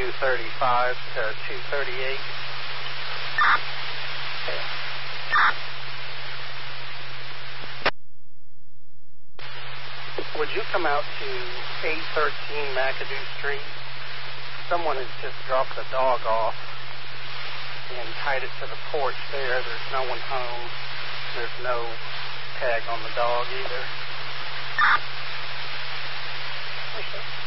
235 to 238. Okay. Would you come out to 813 McAdoo Street? Someone has just dropped a dog off and tied it to the porch there. There's no one home. There's no tag on the dog either. Okay.